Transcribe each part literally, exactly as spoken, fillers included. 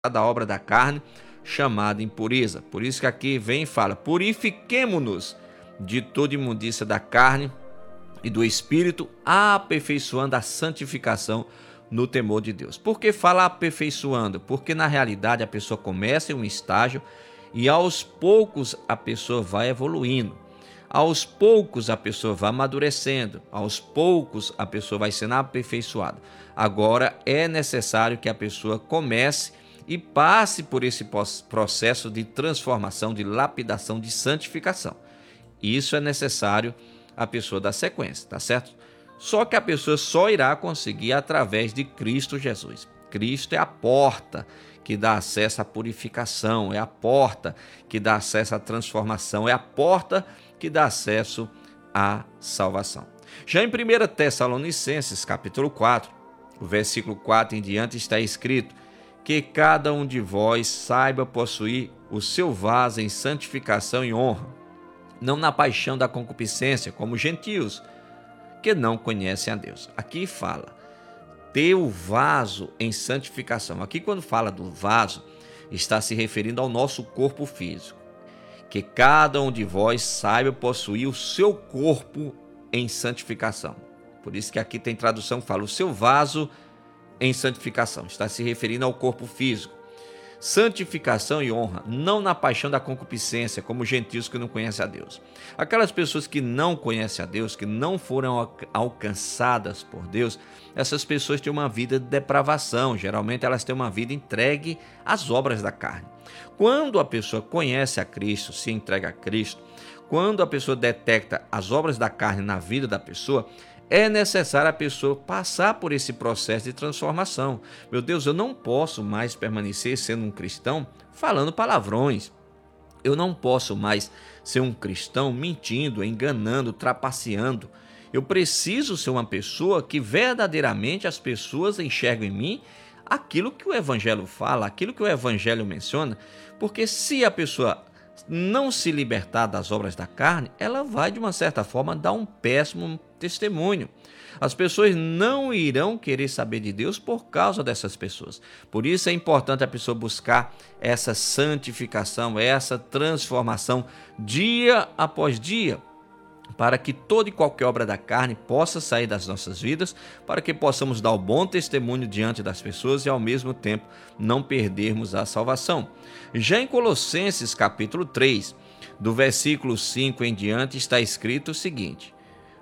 da obra da carne, chamada impureza. Por isso que aqui vem e fala: purifiquemo-nos de toda imundícia da carne e do espírito, aperfeiçoando a santificação no temor de Deus. Por que fala aperfeiçoando? Porque na realidade a pessoa começa em um estágio e aos poucos a pessoa vai evoluindo. Aos poucos a pessoa vai amadurecendo, aos poucos a pessoa vai sendo aperfeiçoada. Agora é necessário que a pessoa comece e passe por esse processo de transformação, de lapidação, de santificação. Isso é necessário a pessoa dar sequência, tá certo? Só que a pessoa só irá conseguir através de Cristo Jesus. Cristo é a porta que dá acesso à purificação, é a porta que dá acesso à transformação, é a porta que dá acesso à salvação. Já em primeira Tessalonicenses, capítulo quatro, o versículo quatro em diante, está escrito: que cada um de vós saiba possuir o seu vaso em santificação e honra, não na paixão da concupiscência, como gentios, que não conhecem a Deus. Aqui fala ter o vaso em santificação. Aqui, quando fala do vaso, está se referindo ao nosso corpo físico. Que cada um de vós saiba possuir o seu corpo em santificação. Por isso que aqui tem tradução que fala o seu vaso em santificação. Está se referindo ao corpo físico. Santificação e honra, não na paixão da concupiscência, como gentios que não conhecem a Deus. Aquelas pessoas que não conhecem a Deus, que não foram alcançadas por Deus, essas pessoas têm uma vida de depravação. Geralmente elas têm uma vida entregue às obras da carne. Quando a pessoa conhece a Cristo, se entrega a Cristo, quando a pessoa detecta as obras da carne na vida da pessoa, é necessário a pessoa passar por esse processo de transformação. Meu Deus, eu não posso mais permanecer sendo um cristão falando palavrões. Eu não posso mais ser um cristão mentindo, enganando, trapaceando. Eu preciso ser uma pessoa que verdadeiramente as pessoas enxergam em mim aquilo que o Evangelho fala, aquilo que o Evangelho menciona, porque se a pessoa não se libertar das obras da carne, ela vai de uma certa forma dar um péssimo testemunho. As pessoas não irão querer saber de Deus por causa dessas pessoas. Por isso é importante a pessoa buscar essa santificação, essa transformação dia após dia, para que toda e qualquer obra da carne possa sair das nossas vidas, para que possamos dar o bom testemunho diante das pessoas e ao mesmo tempo não perdermos a salvação. Já em Colossenses capítulo três, do versículo cinco em diante, está escrito o seguinte: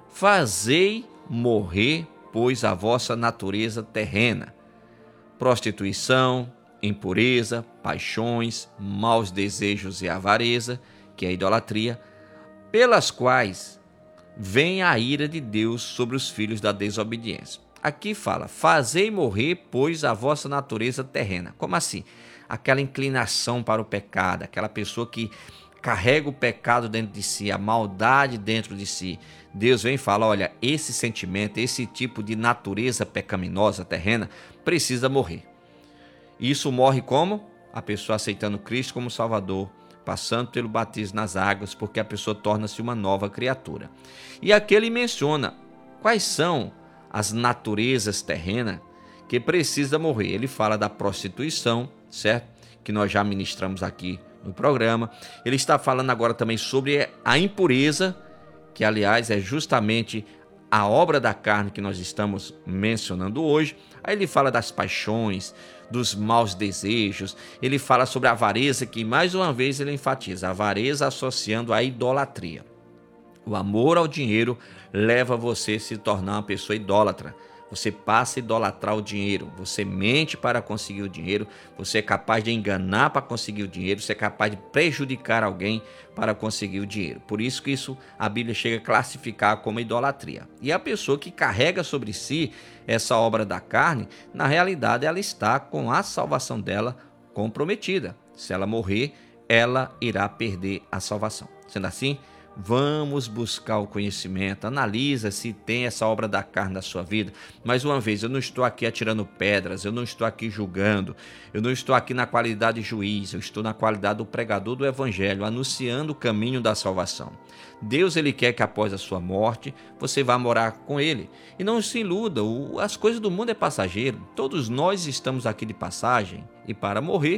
fazei morrer, pois, a vossa natureza terrena, prostituição, impureza, paixões, maus desejos e avareza, que é a idolatria, pelas quais vem a ira de Deus sobre os filhos da desobediência. Aqui fala: fazei morrer, pois, a vossa natureza terrena. Como assim? Aquela inclinação para o pecado, aquela pessoa que carrega o pecado dentro de si, a maldade dentro de si. Deus vem e fala: olha, esse sentimento, esse tipo de natureza pecaminosa terrena precisa morrer. Isso morre como? A pessoa aceitando Cristo como Salvador, passando pelo batismo nas águas, porque a pessoa torna-se uma nova criatura. E aqui ele menciona quais são as naturezas terrenas que precisa morrer. Ele fala da prostituição, certo? Que nós já ministramos aqui no programa. Ele está falando agora também sobre a impureza, que aliás é justamente a obra da carne que nós estamos mencionando hoje. Aí ele fala das paixões, dos maus desejos, ele fala sobre a avareza, que mais uma vez ele enfatiza, a avareza associando à idolatria. O amor ao dinheiro leva você a se tornar uma pessoa idólatra. Você passa a idolatrar o dinheiro, você mente para conseguir o dinheiro, você é capaz de enganar para conseguir o dinheiro, você é capaz de prejudicar alguém para conseguir o dinheiro. Por isso que isso a Bíblia chega a classificar como idolatria. E a pessoa que carrega sobre si essa obra da carne, na realidade ela está com a salvação dela comprometida. Se ela morrer, ela irá perder a salvação. Sendo assim, Vamos buscar o conhecimento. Analisa se tem essa obra da carne na sua vida. Mais uma vez, eu não estou aqui atirando pedras, eu não estou aqui julgando, eu não estou aqui na qualidade de juiz, eu estou na qualidade do pregador do evangelho, anunciando o caminho da salvação. Deus, ele quer que após a sua morte, você vá morar com ele. E não se iluda, as coisas do mundo é passageiro. Todos nós estamos aqui de passagem e para morrer